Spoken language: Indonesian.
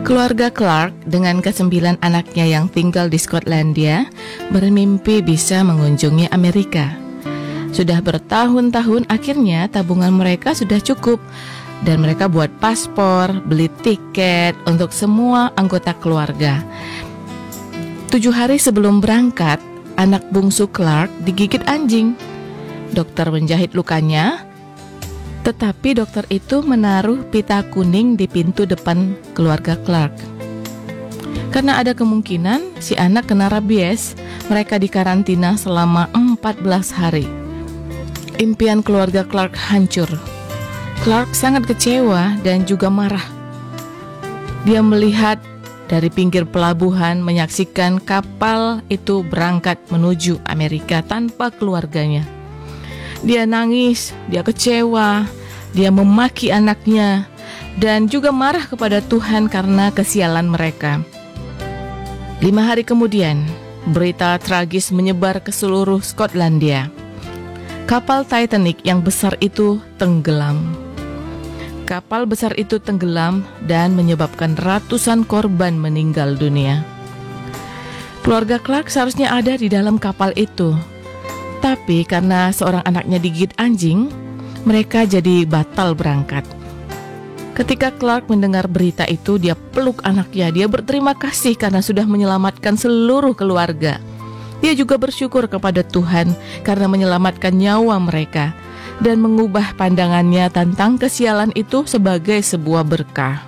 Keluarga Clark dengan ke-9 anaknya yang tinggal di Skotlandia bermimpi bisa mengunjungi Amerika. Sudah bertahun-tahun akhirnya tabungan mereka sudah cukup dan mereka buat paspor, beli tiket untuk semua anggota keluarga. 7 hari sebelum berangkat, anak bungsu Clark digigit anjing. Dokter menjahit lukanya, tetapi dokter itu menaruh pita kuning di pintu depan keluarga Clark. Karena ada kemungkinan si anak kena rabies, mereka dikarantina selama 14 hari. Impian keluarga Clark hancur. Clark sangat kecewa dan juga marah. Dia melihat dari pinggir pelabuhan menyaksikan kapal itu berangkat menuju Amerika tanpa keluarganya. Dia nangis, dia kecewa, dia memaki anaknya, dan juga marah kepada Tuhan karena kesialan mereka. 5 hari kemudian, berita tragis menyebar ke seluruh Skotlandia. Kapal Titanic yang besar itu tenggelam. Kapal besar itu tenggelam dan menyebabkan ratusan korban meninggal dunia. Keluarga Clark seharusnya ada di dalam kapal itu. Tapi karena seorang anaknya digigit anjing, mereka jadi batal berangkat. Ketika Clark mendengar berita itu, dia peluk anaknya. Dia berterima kasih karena sudah menyelamatkan seluruh keluarga. Dia juga bersyukur kepada Tuhan karena menyelamatkan nyawa mereka dan mengubah pandangannya tentang kesialan itu sebagai sebuah berkah.